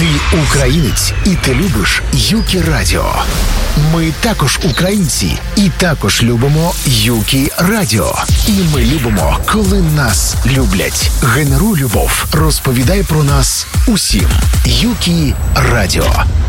Ти українець, і ти любиш Юкі Радіо. Ми також українці, і також любимо Юкі Радіо. І ми любимо, коли нас люблять. Генеруй любов, розповідай про нас усім. Юкі Радіо.